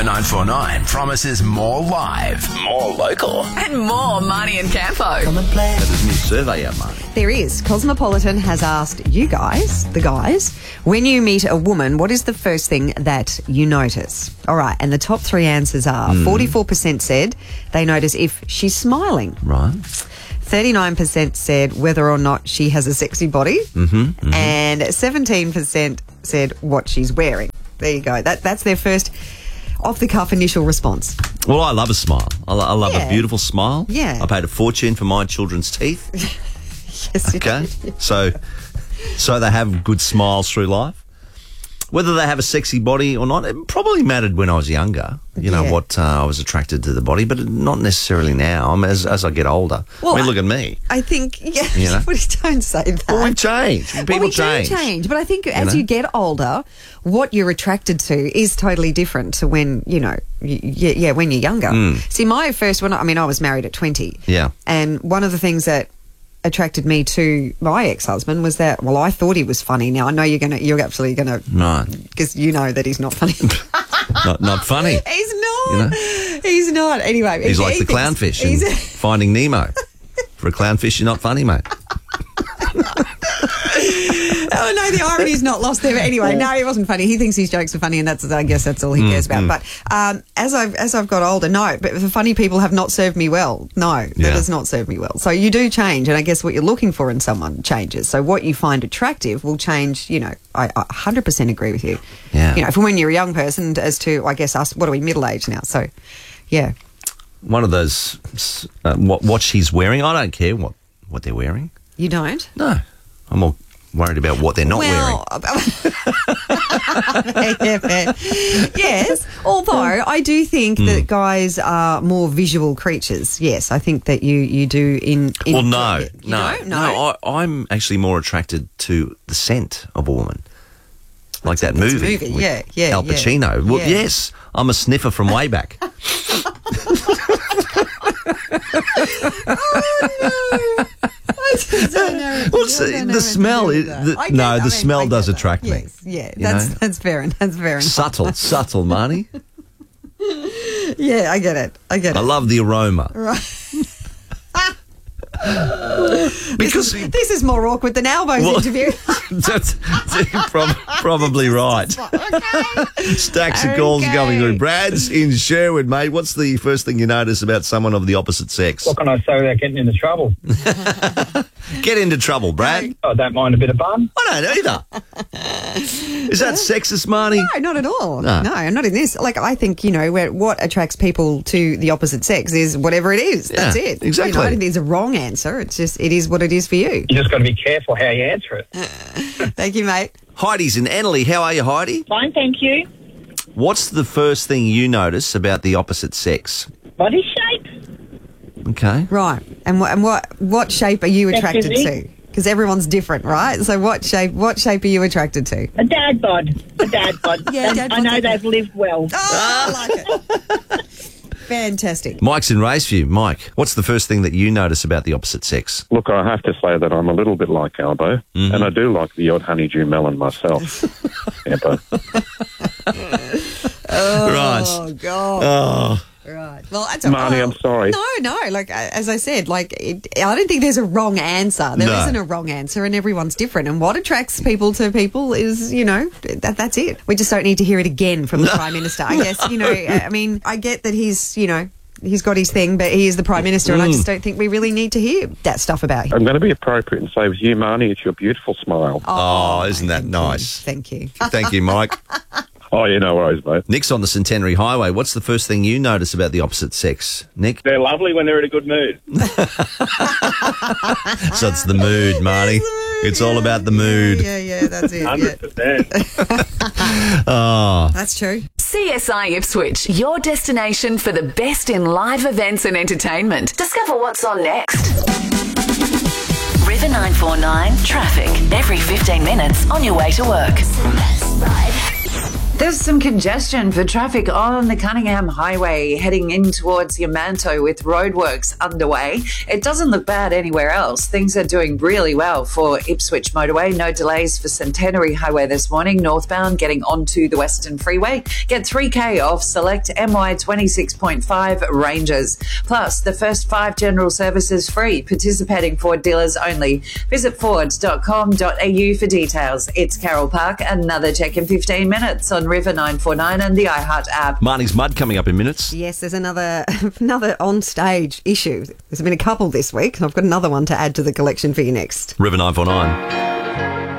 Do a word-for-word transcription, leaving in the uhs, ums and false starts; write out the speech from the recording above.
nine four nine promises more live, more local, and more Marnie and Campo. There's a new survey out, Marnie. There is. Cosmopolitan has asked you guys, the guys, when you meet a woman, what is the first thing that you notice? All right, and the top three answers are mm. forty-four percent said they notice if she's smiling. Right. thirty-nine percent said whether or not she has a sexy body. Mm-hmm, mm-hmm. And seventeen percent said what she's wearing. There you go. That That's their first off-the-cuff initial response. Well, I love a smile. I, lo- I love Yeah. a beautiful smile. Yeah. I paid a fortune for my children's teeth. Yes, you Okay. did. so, so they have good smiles through life. Whether they have a sexy body or not, it probably mattered when I was younger. You know, Yeah. what uh, I was attracted to the body, but not necessarily now. I mean, as, as I get older. Well, I mean, look at me. I think, yeah, You know? but don't say that. Well, we change. People well, we change. do change, but I think as know? you get older, what you're attracted to is totally different to when, you know, y- yeah, yeah when you're younger. See, my first one, I mean, I was married at twenty. Yeah. And one of the things that attracted me to my ex-husband was that, well, I thought he was funny. Now, I know you're going to, you're absolutely going to, Right. because you know that he's not funny. Not, not funny. He's not. You know? He's not. Anyway. He's he like the thinks- clownfish in he's- Finding Nemo. For a clownfish, you're not funny, mate. Oh, no, the irony's not lost there. But anyway, no, he wasn't funny. He thinks his jokes are funny, and that's, I guess, that's all he cares about. But um, as I've as I've got older, no, but the funny people have not served me well. No, that Yeah. has not served me well. So you do change, and I guess what you're looking for in someone changes. So what you find attractive will change. You know, I, I one hundred percent agree with you. Yeah. You know, from when you're a young person as to, I guess, us, what are we, middle age now? So, yeah. One of those, uh, what, what she's wearing, I don't care what, what they're wearing. You don't? No. I'm more worried about what they're not well, yeah, fair. Yes, although I do think Hmm. that guys are more visual creatures. Yes, I think that you, you do in... in wearing. Well, no. You No. don't? No. I, I'm actually more attracted to the scent of a woman. Like that That's a movie. movie, with yeah, yeah, Al yeah. Pacino. Well, Yeah. yes, I'm a sniffer from way back. Well, see, the smell is- the- no, the smell does attract me. Yes, yeah, You that's know? that's fair. That's fair enough. Subtle, subtle, Marnie. Yeah, I get it. I get it. I love the aroma. Right. Because This is more awkward than Albo's Well- interview. that's, that's prob- probably right. Stacks of calls Okay. going through. Brad's in Sherwood, mate. What's the first thing you notice about someone of the opposite sex? What can I say without getting into trouble? Get into trouble, Brad. I don't mind a bit of fun. I don't either. Is that sexist, Marnie? No, not at all. No. No, not in this. Like, I think, you know, where, what attracts people to the opposite sex is whatever it is. Yeah, That's it. exactly. You know, I don't think there's a wrong answer. It's just, it is what it is for you. You just got to be careful how you answer it. Thank you, mate. Heidi's in Annerley. How are you, Heidi? Fine, thank you. What's the first thing you notice about the opposite sex? Body shape? Okay. Right. And what, and what, what shape are you attracted Activity. to? Because everyone's different, right? So what shape, what shape are you attracted to? A dad bod. A dad bod. Yeah, And dad I bod's know okay. they've lived well. Oh, I like it. Fantastic. Mike's in Raceview. Mike, what's the first thing that you notice about the opposite sex? Look, I have to say that I'm a little bit like Albo, and I do like the odd honeydew melon myself. Ambo. Right. Oh, God. Oh. Right. Well, that's Marnie, I'm sorry. No, no. Like, uh, as I said, like, it, I don't think there's a wrong answer. There No. isn't a wrong answer, and everyone's different. And what attracts people to people is, you know, that that's it. We just don't need to hear it again from the Prime Minister. I guess, you know, I mean, I get that he's, you know, he's got his thing, but he is the Prime Minister, and I just don't think we really need to hear that stuff about him. I'm going to be appropriate and say with you, Marnie, it's your beautiful smile. Oh, isn't that nice? Thank you. Thank you, Mike. Oh, yeah, no worries, mate. Nick's on the Centenary Highway. What's the first thing you notice about the opposite sex? Nick? They're lovely when they're in a good mood. So it's the mood, Marnie. It's all about the mood. Yeah, yeah, that's it. one hundred percent. Oh. That's true. C S I Ipswich, your destination for the best in live events and entertainment. Discover what's on next. River nine four nine traffic every fifteen minutes on your way to work. There's some congestion for traffic on the Cunningham Highway heading in towards Yamanto with roadworks underway. It doesn't look bad anywhere else. Things are doing really well for Ipswich Motorway. No delays for Centenary Highway this morning, northbound getting onto the Western Freeway. Get three K off select M Y twenty-six point five ranges. Plus, the first five general services free, participating Ford dealers only. Visit ford dot com dot a u for details. It's Carol Park. Another check in fifteen minutes on River nine four nine and the iHeart app. Marnie's Mud coming up in minutes. Yes, there's another another on-stage issue. There's been a couple this week. I've got another one to add to the collection for you next. River nine four nine.